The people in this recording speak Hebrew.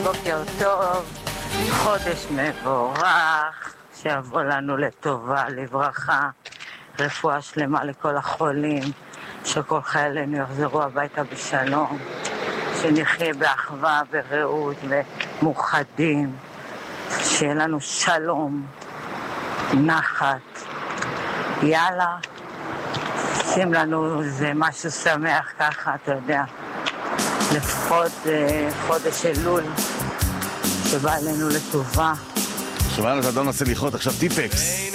בוקר טוב, חודש מבורך, שיבוא לנו לטובה, לברכה, רפואה שלמה לכל החולים, שכל חיילינו יחזרו הביתה בשלום, שנחיה באחווה ורעות ומאוחדים, שיהיה לנו שלום, נחת. יאללה, שים לנו איזה משהו שמח ככה, אתה יודע, לפחות חודש אלול שבא אלינו לטובה. שמענו את אדון הסליחות, עכשיו טיפקס.